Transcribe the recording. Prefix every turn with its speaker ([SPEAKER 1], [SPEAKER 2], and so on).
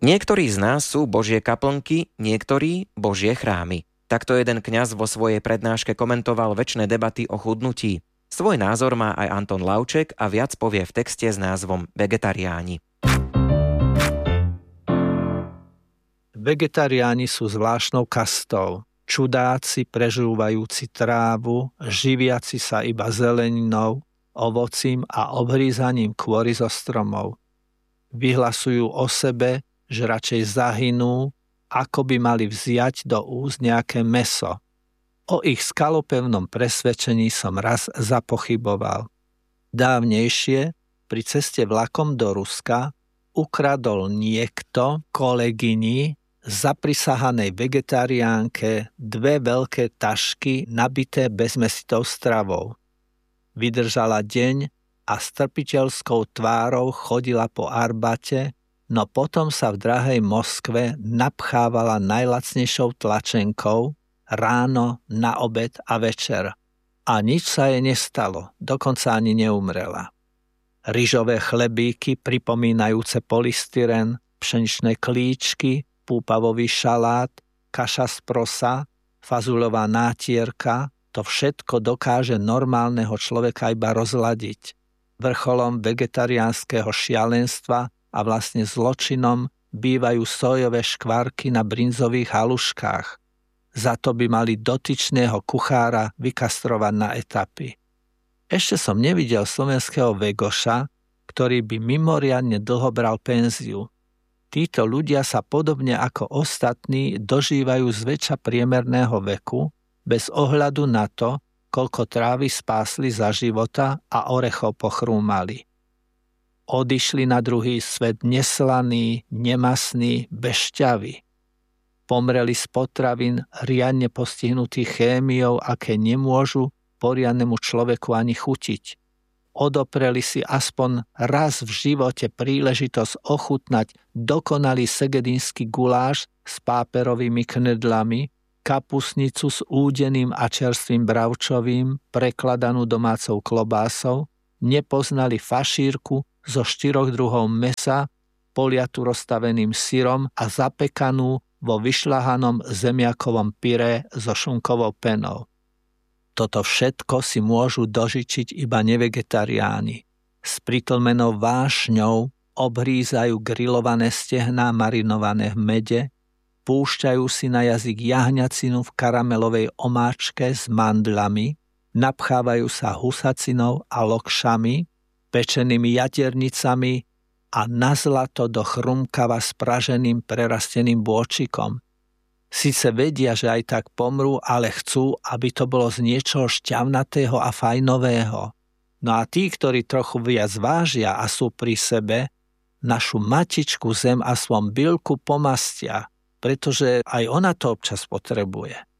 [SPEAKER 1] Niektorí z nás sú Božie kaplnky, niektorí Božie chrámy. Takto jeden kňaz vo svojej prednáške komentoval večné debaty o chudnutí. Svoj názor má aj Anton Lauček a viac povie v texte s názvom Vegetariáni.
[SPEAKER 2] Vegetariáni sú zvláštnou kastou. Čudáci prežúvajúci trávu, živiaci sa iba zeleninou, ovocím a obhrízaním kôry zo stromov. Vyhlasujú o sebe, že radšej zahynú, ako by mali vziať do úst nejaké mäso. O ich skalopevnom presvedčení som raz zapochyboval. Dávnejšie, pri ceste vlakom do Ruska, ukradol niekto kolegyni zaprisahanej vegetariánke 2 veľké tašky nabité bezmäsitou stravou. Vydržala deň a s trpiteľskou tvárou chodila po Arbate, no potom sa v drahej Moskve napchávala najlacnejšou tlačenkou ráno, na obed a večer. A nič sa jej nestalo, dokonca ani neumrela. Ryžové chlebíky pripomínajúce polystyren, pšeničné klíčky, púpavový šalát, kaša z prosa, fazulová nátierka, to všetko dokáže normálneho človeka iba rozladiť. Vrcholom vegetariánskeho šialenstva a vlastne zločinom bývajú sojové škvárky na brinzových haluškách. Za to by mali dotyčného kuchára vykastrovať na etapy. Ešte som nevidel slovenského vegoša, ktorý by mimoriadne dlho bral penziu. Títo ľudia sa podobne ako ostatní dožívajú zväčša priemerného veku, bez ohľadu na to, koľko trávy spásli za života a orechov pochrúmali. Odišli na druhý svet neslaní, nemasní, bez šťavy. Pomreli z potravín riadne postihnutých chémiou, aké nemôžu poriadnemu človeku ani chutiť. Odopreli si aspoň raz v živote príležitosť ochutnať dokonalý segedínsky guláš s páperovými knedlami, kapusnicu s údeným a čerstvým bravčovým, prekladanú domácou klobásou, nepoznali fašírku zo 4 druhov mäsa, poliatu rozstaveným syrom a zapekanú vo vyšľahanom zemiakovom pyré so šunkovou penou. Toto všetko si môžu dožičiť iba nevegetariáni. S pritlmenou vášňou obhrízajú grillované stehná marinované v mede, púšťajú si na jazyk jahňacinu v karamelovej omáčke s mandľami, napchávajú sa husacinou a lokšami, pečenými jaternicami a na zlato do chrumkava spraženým prerasteným bôčikom. Sice vedia, že aj tak pomrú, ale chcú, aby to bolo z niečoho šťavnatého a fajnového. No a tí, ktorí trochu viac vážia a sú pri sebe, našu matičku zem a svom bylku pomastia, pretože aj ona to občas potrebuje.